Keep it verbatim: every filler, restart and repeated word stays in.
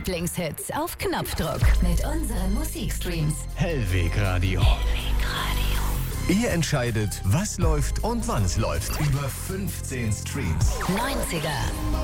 Lieblingshits auf Knopfdruck mit unseren Musikstreams. Hellweg Radio. Hellweg Radio. Ihr entscheidet, was läuft und wann es läuft. Über fünfzehn Streams. neunziger.